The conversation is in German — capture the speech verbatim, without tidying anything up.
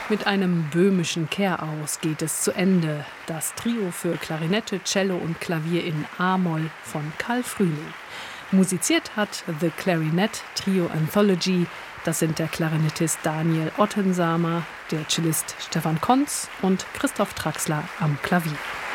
Mit einem böhmischen Kehraus geht es zu Ende. Das Trio für Klarinette, Cello und Klavier in A-Moll von Karl Frühling. Musiziert hat The Clarinet Trio Anthology. Das sind der Klarinettist Daniel Ottensamer, der Cellist Stefan Konz und Christoph Traxler am Klavier.